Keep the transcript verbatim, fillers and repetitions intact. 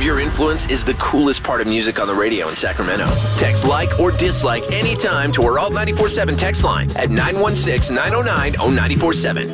your influence is the coolest part of music on the radio in Sacramento. Text like or dislike anytime to our Alt nine four seven text line at nine one six, nine oh nine, oh nine four seven.